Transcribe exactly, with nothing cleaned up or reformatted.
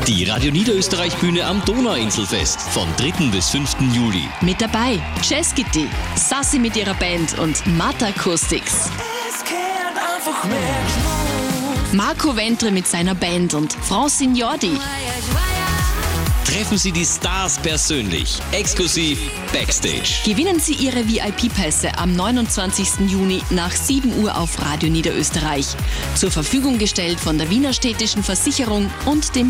Die Radio Niederösterreich Bühne am Donauinselfest von dritten bis fünften Juli. Mit dabei Jazz Kitty, Sassi mit ihrer Band und Matt Acoustics. Marco Ventre mit seiner Band und Francine Jordi. Treffen Sie die Stars persönlich, exklusiv Backstage. Gewinnen Sie Ihre V I P-Pässe am neunundzwanzigsten Juni nach sieben Uhr auf Radio Niederösterreich. Zur Verfügung gestellt von der Wiener Städtischen Versicherung und dem